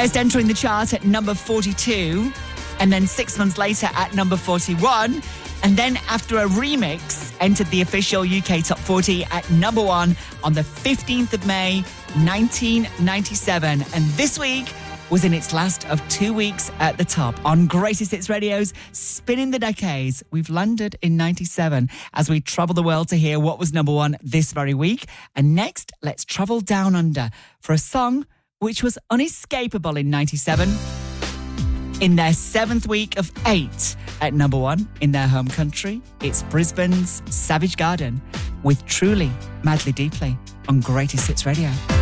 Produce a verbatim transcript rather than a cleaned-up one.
First entering the chart at number forty-two, and then six months later at number forty-one. And then after a remix, entered the official U K Top forty at number one on the fifteenth of May, nineteen ninety-seven. And this week was in its last of two weeks at the top. On Greatest Hits Radio's Spinning the Decades, we've landed in ninety-seven as we travel the world to hear what was number one this very week. And next, let's travel down under for a song which was unescapable in ninety-seven. In their seventh week of eight at number one in their home country, it's Brisbane's Savage Garden with Truly, Madly Deeply on Greatest Hits Radio.